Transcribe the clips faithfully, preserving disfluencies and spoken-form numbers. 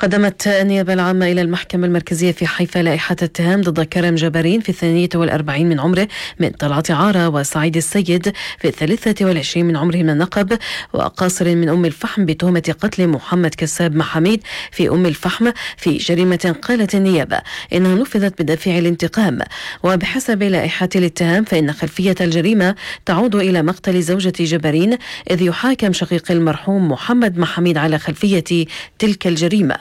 قدمت النيابة العامة إلى المحكمة المركزية في حيفا لائحة اتهام ضد كرم جبارين في الثانية والأربعين من عمره من طلعت عارة، وسعيد السيد في الثالثة والعشرين من عمره من النقب، وقاصر من أم الفحم بتهمة قتل محمد كساب محاميد في أم الفحم في جريمة قالت النيابة إنها نفذت بدافع الانتقام. وبحسب لائحة الاتهام فإن خلفية الجريمة تعود إلى مقتل زوجة جبارين، إذ يحاكم شقيق المرحوم محمد محاميد على خلفية تلك الجريمة.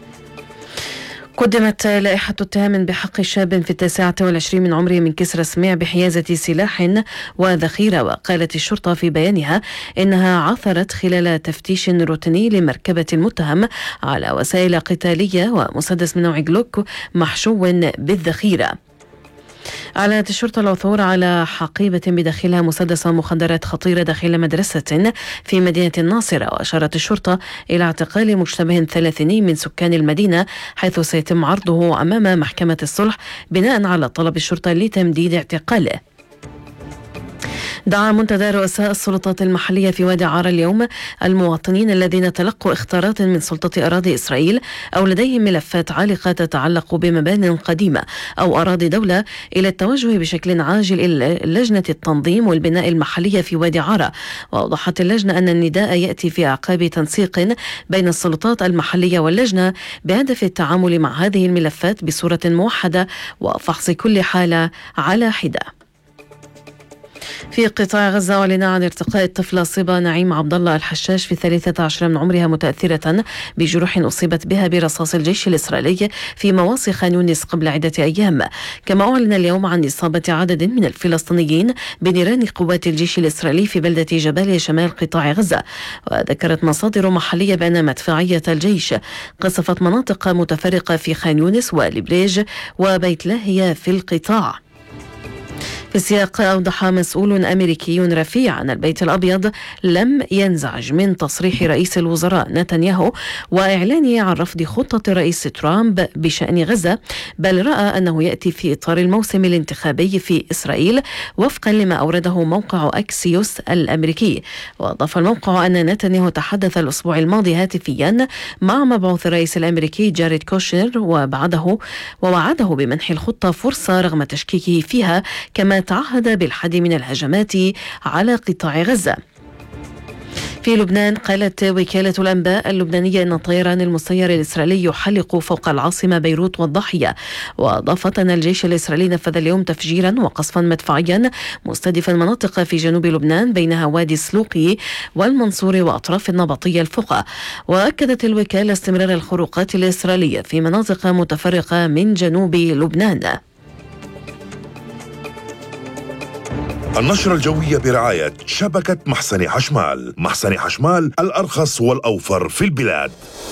قدمت لائحة اتهام بحق شاب في التاسعة والعشرين من عمره من كسرى سميع بحيازة سلاح وذخيرة، وقالت الشرطة في بيانها إنها عثرت خلال تفتيش روتيني لمركبة المتهم على وسائل قتالية ومسدس من نوع جلوك محشو بالذخيرة. أعلنت الشرطة العثور على حقيبة بداخلها مسدس ومخدرات خطيرة داخل مدرسة في مدينة الناصرة، وأشارت الشرطة إلى اعتقال مشتبه ثلاثيني من سكان المدينة، حيث سيتم عرضه أمام محكمة الصلح بناء على طلب الشرطة لتمديد اعتقاله. دعا منتدى رؤساء السلطات المحلية في وادي عارة اليوم المواطنين الذين تلقوا اختارات من سلطة أراضي إسرائيل أو لديهم ملفات عالقة تتعلق بمبان قديمة أو أراضي دولة إلى التوجه بشكل عاجل إلى لجنة التنظيم والبناء المحلية في وادي عارة. وأوضحت اللجنة أن النداء يأتي في أعقاب تنسيق بين السلطات المحلية واللجنة بهدف التعامل مع هذه الملفات بصورة موحدة وفحص كل حالة على حدة. في قطاع غزة أعلن عن ارتقاء الطفلة صبا نعيم عبد الله الحشاش في الثالثة عشر من عمرها متأثرة بجروح أصيبت بها برصاص الجيش الإسرائيلي في مواصي خان يونس قبل عدة أيام. كما أعلن اليوم عن إصابة عدد من الفلسطينيين بنيران قوات الجيش الإسرائيلي في بلدة جباليا شمال قطاع غزة. وذكرت مصادر محلية بأن مدفعية الجيش قصفت مناطق متفرقة في خان يونس ولبريج وبيت لاهيا في القطاع. في السياق أوضح مسؤول أمريكي رفيع أن البيت الأبيض لم ينزعج من تصريح رئيس الوزراء نتنياهو وإعلانه عن رفض خطة الرئيس ترامب بشأن غزة، بل رأى أنه يأتي في إطار الموسم الانتخابي في إسرائيل وفقا لما أورده موقع أكسيوس الأمريكي. وأضاف الموقع أن نتنياهو تحدث الأسبوع الماضي هاتفيا مع مبعوث الرئيس الأمريكي جاريد كوشنر وبعده ووعده بمنح الخطة فرصة رغم تشكيكه فيها، كما تعهد بالحد من الهجمات على قطاع غزة. في لبنان قالت وكالة الأنباء اللبنانية أن الطيران المسير الإسرائيلي يحلق فوق العاصمة بيروت والضاحية. وأضافت أن الجيش الإسرائيلي نفذ اليوم تفجيرا وقصفا مدفعيا مستهدفا مناطق في جنوب لبنان بينها وادي السلوقي والمنصور وأطراف النبطية الفقى. وأكدت الوكالة استمرار الخروقات الإسرائيلية في مناطق متفرقة من جنوب لبنان. النشرة الجوية برعاية شبكة محسن حشمال. محسن حشمال الأرخص والأوفر في البلاد.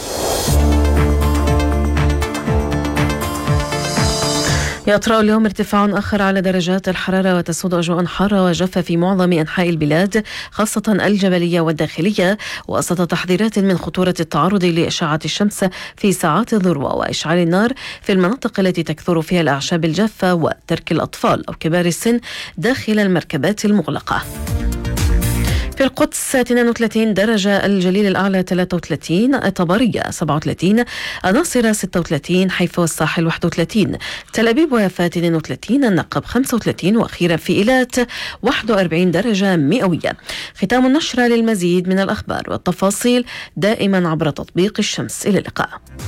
يطرأ اليوم ارتفاع آخر على درجات الحرارة وتسود أجواء حارة وجافة في معظم أنحاء البلاد خاصة الجبلية والداخلية، وسط تحذيرات من خطورة التعرض لإشعة الشمس في ساعات الذروة وإشعال النار في المناطق التي تكثر فيها الأعشاب الجافة وترك الأطفال أو كبار السن داخل المركبات المغلقة. في القدس اثنين وثلاثين درجة، الجليل الأعلى ثلاثة وثلاثين، طبرية سبعة وثلاثين، الناصرة ستة وثلاثين، حيفا والساحل واحد وثلاثين، تل أبيب ويافا اثنين وثلاثين، النقب خمسة وثلاثين، وأخيرا في إيلات واحد وأربعين درجة مئوية. ختام النشرة. للمزيد من الأخبار والتفاصيل دائما عبر تطبيق الشمس. إلى اللقاء.